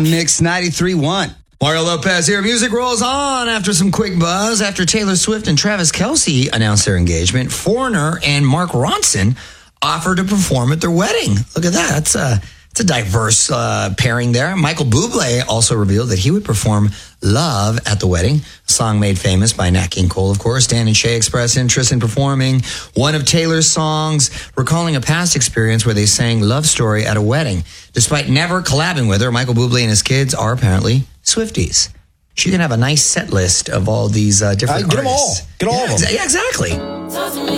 Mix 93.1. Mario Lopez here. Music rolls on after some quick buzz. After Taylor Swift and Travis Kelce announced their engagement, Foreigner and Mark Ronson offered to perform at their wedding. Look at that. It's a diverse pairing there. Michael Bublé also revealed that he would perform Love at the wedding, a song made famous by Nat King Cole, of course. Dan and Shay expressed interest in performing one of Taylor's songs, recalling a past experience where they sang Love Story at a wedding. Despite never collabing with her, Michael Bublé and his kids are apparently Swifties. She can have a nice set list of all these different artists. Get them all. Get all of them. Yeah, exactly.